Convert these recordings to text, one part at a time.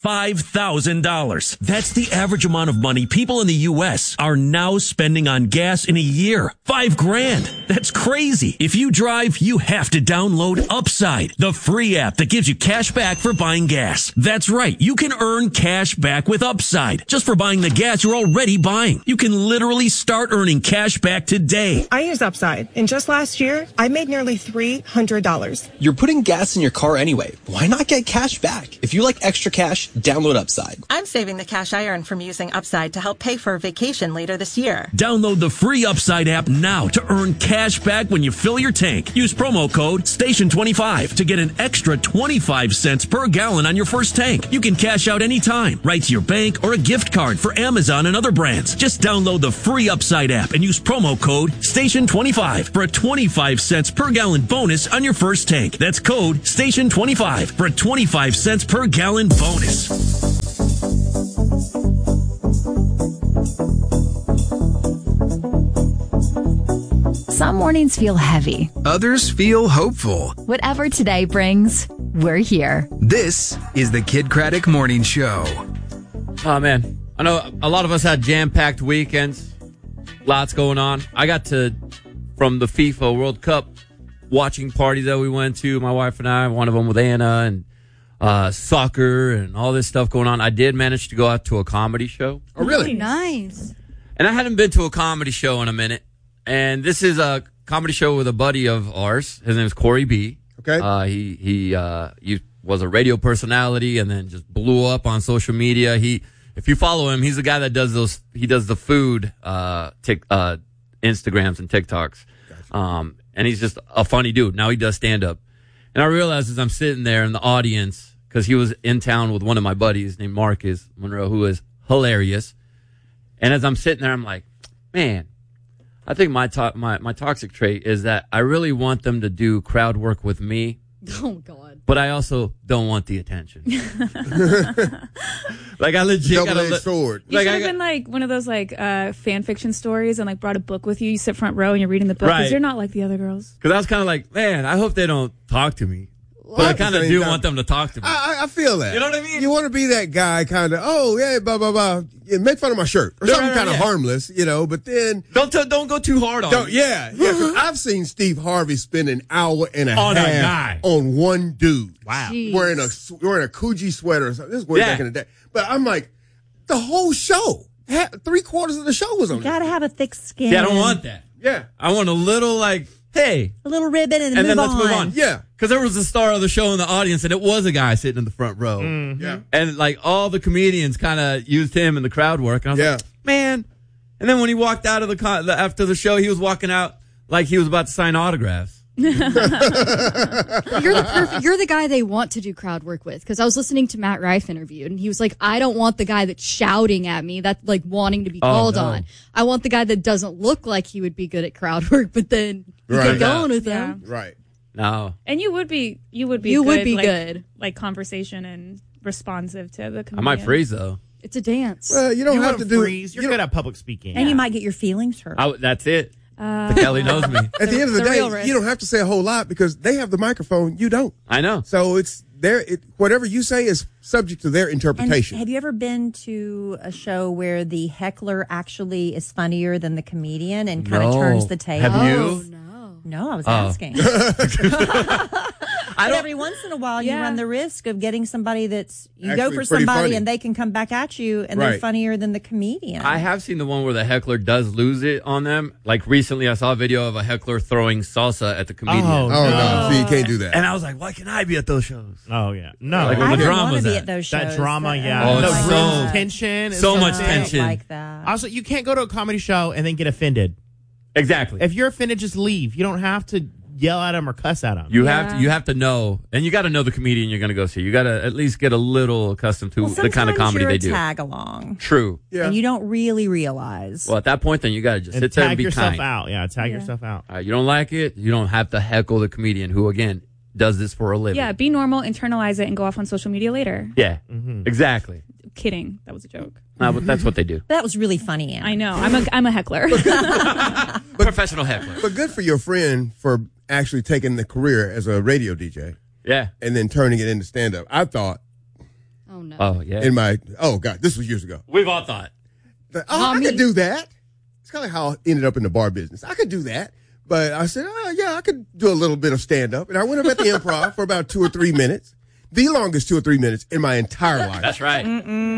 $5,000. That's the average amount of money people in the U.S. are now spending on gas in a year. $5,000. That's crazy. If you drive, you have to download Upside, the free app that gives you cash back for buying gas. That's right. You can earn cash back with Upside just for buying the gas you're already buying. You can literally start earning cash back today. I use Upside, and just last year, I made nearly $300. You're putting gas in your car anyway. Why not get cash back? If you like extra cash, download Upside. I'm saving the cash I earn from using Upside to help pay for a vacation later this year. Download the free Upside app now to earn cash back when you fill your tank. Use promo code STATION25 to get an extra 25 cents per gallon on your first tank. You can cash out anytime, right to your bank or a gift card for Amazon and other brands. Just download the free Upside app and use promo code STATION25 for a 25 cents per gallon bonus on your first tank. That's code STATION25 for a 25 cents per gallon bonus. Some mornings feel heavy. Others feel hopeful. Whatever today brings, we're here. This is the Kid Craddock Morning Show. Oh, man. I know a lot of us had jam-packed weekends. Lots going on. I got to, from the FIFA World Cup watching parties that we went to, my wife and I, one of them with Anna, and soccer and all this stuff going on. I did manage to go out to a comedy show. Oh, really? Nice. And I hadn't been to a comedy show in a minute. And this is a comedy show with a buddy of ours. His name is Corey B. Okay. He was a radio personality and then just blew up on social media. If you follow him, he's the guy that does he does the food, Instagrams and TikToks. Gotcha. And he's just a funny dude. Now he does stand up. And I realized as I'm sitting there in the audience, because he was in town with one of my buddies named Marcus Monroe, who is hilarious. And as I'm sitting there, I'm like, man, I think my toxic trait is that I really want them to do crowd work with me. Oh, God. But I also don't want the attention. Like, I legit double-edged sword. You should have been like one of those like fan fiction stories and like brought a book with you. You sit front row and you're reading the book because you're not like the other girls. Because I was kind of like, man, I hope they don't talk to me. But I kind of do want them to talk to me. I feel that. You know what I mean? You want to be that guy kind of, oh, yeah, blah, blah, blah. Yeah, make fun of my shirt. Or something kind of harmless, but then. Don't go too hard on me. Yeah. 'Cause I've seen Steve Harvey spend an hour and a half on one dude. Wow. Jeez. Wearing a Coogee sweater or something. This is way back in the day. But I'm like, the whole show, 3/4 of the show was on You got to have a thick skin. Yeah, I don't want that. Yeah. I want a little hey. A little ribbon and then let's move on. Yeah. Because there was a star of the show in the audience, and it was a guy sitting in the front row. Mm-hmm. Yeah. And, all the comedians kind of used him in the crowd work. And I was like, man. And then when he walked out of after the show, he was walking out like he was about to sign autographs. You're the guy they want to do crowd work with. Because I was listening to Matt Rife interview, and he was like, I don't want the guy that's shouting at me, that's like wanting to be called on. I want the guy that doesn't look like he would be good at crowd work, but then you get going with him. Right. No. And you would be good. Like conversation and responsive to the comedian. I might freeze, though. It's a dance. Well, you don't have to do freeze. You're good at public speaking. And you might get your feelings hurt. That's it. Kelly knows me. At the end of the day, you don't have to say a whole lot because they have the microphone. You don't. I know. So it's whatever you say is subject to their interpretation. And have you ever been to a show where the heckler actually is funnier than the comedian and kind of turns the tables? Have you? No, I was asking. Every once in a while, you run the risk of getting somebody that's go for somebody funny. and they can come back at you and they're funnier than the comedian. I have seen the one where the heckler does lose it on them. Like recently, I saw a video of a heckler throwing salsa at the comedian. Oh no! So you can't do that. And I was like, why can't I be at those shows? Oh yeah, no. Like I the didn't want drama's to be at. at those shows. That drama, yeah. Oh, the it's room so- tension. is so much big. tension. Like that. Also, you can't go to a comedy show and then get offended. Exactly. If you're offended, just leave. You don't have to yell at them or cuss at them. You have to know, and you got to know the comedian you're going to go see. You got to at least get a little accustomed to the kind of comedy they do. Tag along. True. Yeah. And you don't really realize. Well, at that point, then you got to just sit there and tag be yourself kind. out. Yeah, tag yourself out. You don't like it, you don't have to heckle the comedian who, again, does this for a living. Yeah, be normal, internalize it, and go off on social media later. Yeah, exactly. Kidding. That was a joke. But that's what they do. That was really funny, Anna. I know. I'm a heckler. Professional heckler. But good for your friend for actually taking the career as a radio DJ. Yeah. And then turning it into stand-up. I thought Oh, no. Oh, yeah. Oh, God, this was years ago. We've all thought. I could do that. It's kind of how I ended up in the bar business. I could do that. But I said, I could do a little bit of stand-up. And I went up at the Improv for about 2 or 3 minutes. The longest 2 or 3 minutes in my entire life. That's right.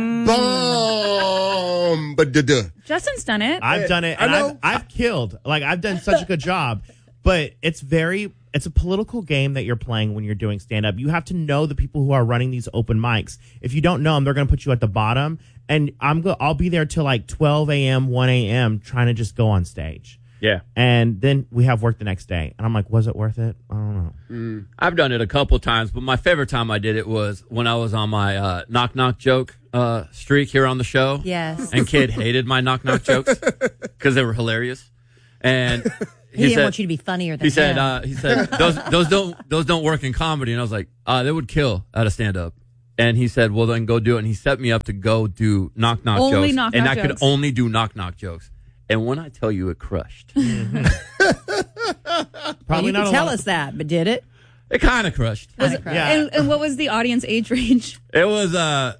Boom! But Justin's done it. I've done it. I And know. I've killed. Like, I've done such a good job. But it's a political game that you're playing when you're doing stand-up. You have to know the people who are running these open mics. If you don't know them, they're going to put you at the bottom. And I'll be there till like 12 a.m., 1 a.m. trying to just go on stage. Yeah. And then we have work the next day. And I'm like, was it worth it? I don't know. I've done it a couple times, but my favorite time I did it was when I was on my knock-knock joke streak here on the show. Yes. And Kid hated my knock-knock jokes because they were hilarious. And he didn't want you to be funnier than he said, him. he said, those don't work in comedy. And I was like, they would kill at a stand-up. And he said, well, then go do it. And he set me up to go do knock-knock jokes. Only knock-knock and I jokes. could only do knock-knock jokes. And when I tell you it crushed. Probably you not can a tell lot. us that, but did it? It kind of crushed. Yeah. And what was the audience age range? It was an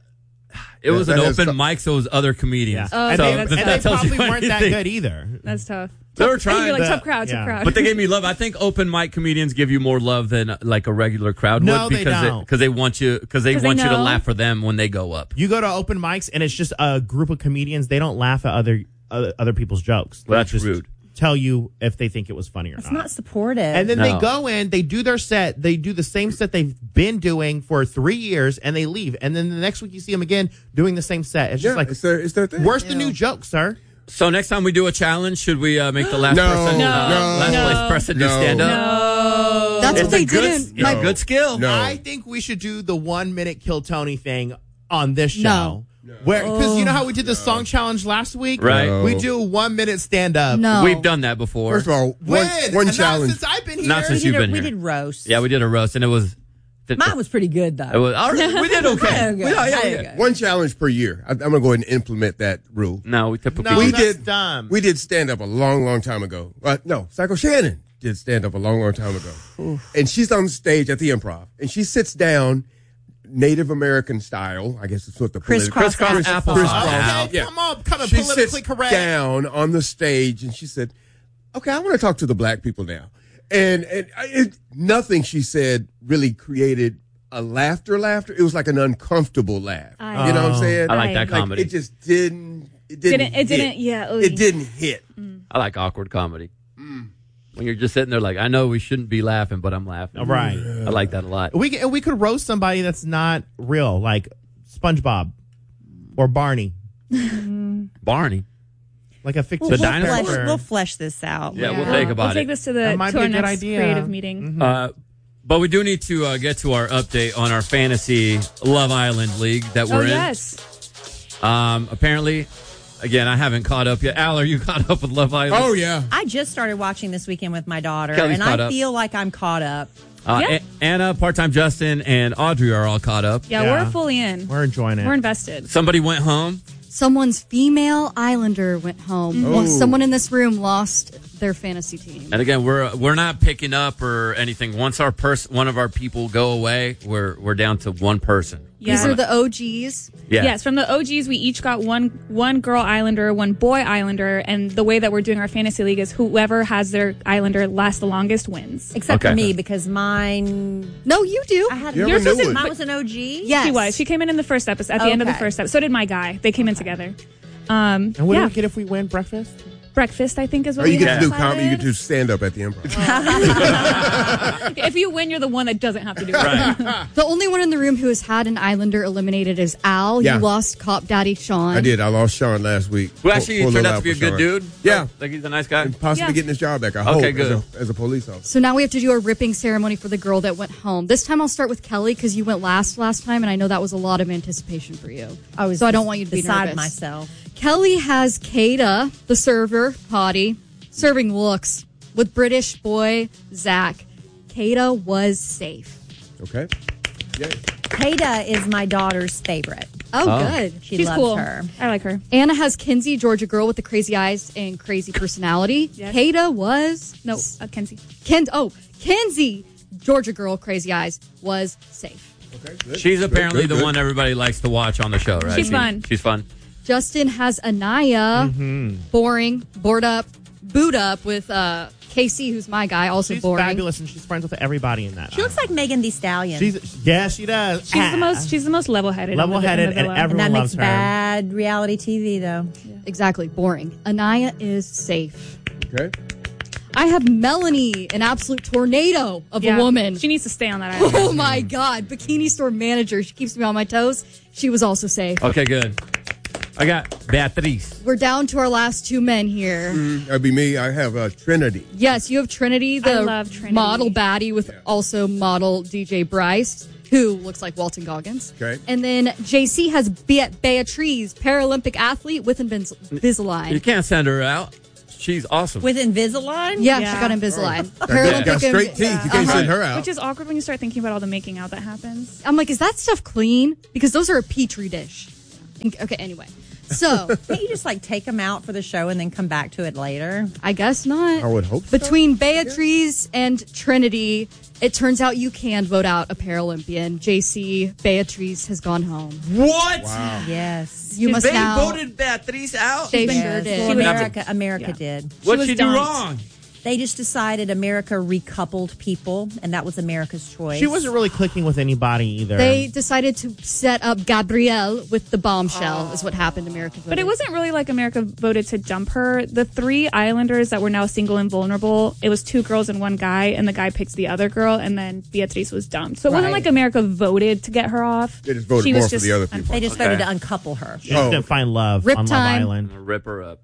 open mic, so it was other comedians. Yeah. Oh, And okay, they, that's and they tough. tells you probably weren't that anything. good either. That's tough. They were trying. You're like, to- tough crowd. yeah. But they gave me love. I think open mic comedians give you more love than like a regular crowd No, would they because don't. because they want you they you to know. laugh for them when they go up. You go to open mics and it's just a group of comedians. They don't laugh at other people's jokes. Well, They that's just rude. Tell you if they think it was funny or It's not. not supportive. And then No. they go in, they do their set, they do the same set they've been doing for 3 years, and they leave. And then the next week you see them again doing the same set. It's just like it's their thing. Where's the new joke, sir? So next time we do a challenge, should we make the last place person do stand up? No. That's what It's they a good, did it's in a good skill. No. I think we should do the 1 minute Kill Tony thing on this show. No. Where because you know how we did the song challenge last week? Right. No. We do 1 minute stand up. No. We've done that before. First of all, When? one Not challenge. since I've been here. Not since we you've did, been we here. did roast. Yeah, we did a roast, and it was. Mine was pretty good, though. It was all right. We did okay. Okay. Yeah. One challenge per year. I'm going to go ahead and implement that rule. No, we typically. No, we that's did. dumb. We did stand up a long time ago. No, Psycho Shannon did stand up a long time ago, and she's on stage at the Improv, and she sits down, Native American style. I guess it's what the Crisscross applesauce. Okay, Yeah. come on, come on, She politically sits correct. down on the stage, and she said, "Okay, I want to talk to the black people now." And nothing she said really created a laughter. It was like an uncomfortable laugh. You know what I'm saying? I like that Like, comedy. It just didn't. It Didn't hit. yeah. It didn't hit. I like awkward comedy. When you're just sitting there like, I know we shouldn't be laughing, but I'm laughing. Right. I like that a lot. We could roast somebody that's not real, like SpongeBob or Barney, Barney. like a fictitious The dinosaur? character. We'll flesh this out. Yeah, we'll think about We'll take it. this to That might be our a good next idea. creative meeting. But we do need to get to our update on our fantasy Love Island league that we're in. Yes. Apparently, again, I haven't caught up yet. Al, are you caught up with Love Island? Oh yeah. I just started watching this weekend with my daughter, Kelly's and caught I up. feel like I'm caught up. Yeah. Anna, Part-Time Justin, and Audrey are all caught up. Yeah, Yeah. we're fully in. We're enjoying it. We're invested. Somebody went home. Someone's female Islander went home. Well, someone in this room lost their fantasy team. And again, we're not picking up or anything. Once one of our people go away, we're down to one person. These are the OGs. Yeah. Yes, from the OGs, we each got one girl Islander, one boy Islander, and the way that we're doing our fantasy league is whoever has their Islander last the longest wins. Except Okay. for me, because mine. No, you do. I had You yours have a was new in, one. mine was an OG. Yes. She was. She came in the first episode, at the end of the Okay. first episode. So did my guy. They came in together. And what do yeah. we get if we win breakfast? Breakfast, I think, is what Or we you get had to do decided. comedy. You get to stand up at the Improv. If you win, you're the one that doesn't have to do it. Right. The only one in the room who has had an Islander eliminated is Al. Yeah. You lost Cop Daddy Sean. I did. I lost Sean last week. Who actually Pulled a turned little out to be a for good Sean. dude. Yeah. Like he's a nice guy. And possibly Yeah. getting his job back. I Okay, hope good. as a police officer. So now we have to do a ripping ceremony for the girl that went home. This time I'll start with Kelly because you went last time, and I know that was a lot of anticipation for you. So I don't want you to be beside nervous. myself. Kelly has Kada, the server, potty, serving looks with British boy Zach. Kada was safe. Okay. Yay. Kada is my daughter's favorite. Oh, good. She She's loves cool. her. I like her. Anna has Kinsey, Georgia girl with the crazy eyes and crazy personality. Yes. Kada was No, Kenzie. Kinsey, Georgia girl, crazy eyes, was safe. Okay, good. She's apparently Good, the good. one everybody likes to watch on the show, right? She's fun. She's fun. Justin has Anaya, boring, bored up, boot up with KC, who's my guy, also She's boring. fabulous, and she's friends with everybody in that. She looks like Megan Thee Stallion. Yeah, she does. She's the most level-headed. Level-headed, and and everyone that loves makes her. bad reality TV, though. Exactly, boring. Anaya is safe. Okay. I have Melanie, an absolute tornado of a woman. She needs to stay on that island. Oh my God. Bikini store manager. She keeps me on my toes. She was also safe. Okay, good. I got Beatriz. We're down to our last two men here. That'd be me. I have Trinity. Yes, you have Trinity, I the love Trinity. model baddie with also model DJ Bryce, who looks like Walton Goggins. Okay. And then JC has Beatriz, Paralympic athlete with Invisalign. You can't send her out. She's awesome. With Invisalign? Yeah, she got Invisalign. Got straight teeth. You can't send her out. Which is awkward when you start thinking about all the making out that happens. I'm like, is that stuff clean? Because those are a petri dish. Okay, anyway. So, Can't you just like take them out for the show and then come back to it later? I guess not. I would hope so. Between Beatriz and Trinity, it turns out you can vote out a Paralympian. JC, Beatriz has gone home. What? Wow. Yes. You must they now. voted Beatriz out? They Yes. sure did. Well, America did. What'd was she do dunked. wrong? They just decided America recoupled people, and that was America's choice. She wasn't really clicking with anybody either. They decided to set up Gabrielle with the bombshell, is what happened. America voted. But it wasn't really like America voted to dump her. The 3 Islanders that were now single and vulnerable, it was 2 girls and 1 guy, and the guy picked the other girl, and then Beatriz was dumped. So it wasn't Right. like America voted to get her off. They just voted She more was for the other people. They just voted to uncouple her. She just didn't find love Rip on time. Love Island. Rip her up.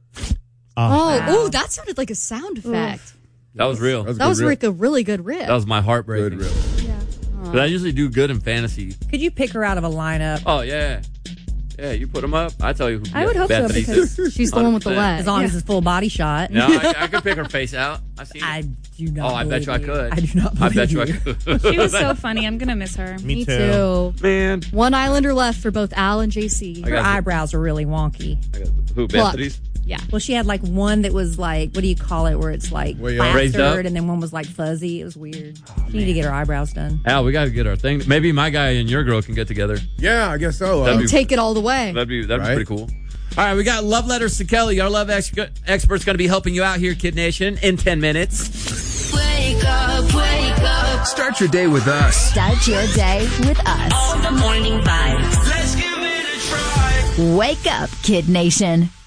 Oh, that sounded like a sound effect. That was real. That was like a really good rip. That was my heartbreak. Good rip. But I usually do good in fantasy. Could you pick her out of a lineup? Oh, yeah. Yeah, you put them up. I tell you who I would hope so, Beatriz because is. She's the one with the 100%. leg. As long as it's full body shot. No, I could pick her face out. I've seen it. I do not. Oh, I bet you I could. I do not. I bet you I believe could. She was so funny. I'm going to miss her. Me too. too. Man. One Islander left for both Al and JC. I Her got eyebrows are really wonky. who, Plucked. Beatriz? Yeah. Well, she had like one that was like, what do you call it? Where it's like Way up. Raised up? plastered, and then one was like fuzzy. It was weird. She needed to get her eyebrows done. Al, we got to get our thing. Maybe my guy and your girl can get together. Yeah, I guess so. That'd be- Take it all the way. That'd be Right. pretty cool. All right, we got love letters to Kelly. Our love expert's going to be helping you out here, Kid Nation, in 10 minutes. Wake up, wake up. Start your day with us. Start your day with us. All the morning vibes. Let's give it a try. Wake up, Kid Nation.